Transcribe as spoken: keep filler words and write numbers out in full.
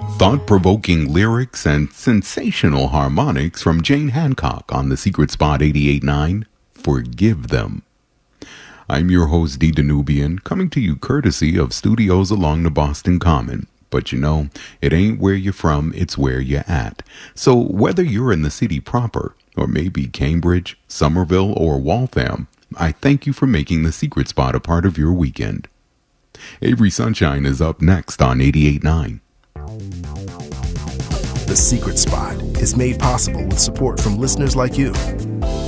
Thought-provoking lyrics and sensational harmonics from Jane Hancock on The Secret Spot eighty-eight point nine, Forgive Them. I'm your host, D. Danubian, coming to you courtesy of studios along the Boston Common. But you know, it ain't where you're from, it's where you're at. So whether you're in the city proper, or maybe Cambridge, Somerville, or Waltham, I thank you for making The Secret Spot a part of your weekend. Avery Sunshine is up next on eighty-eight point nine. The Secret Spot is made possible with support from listeners like you.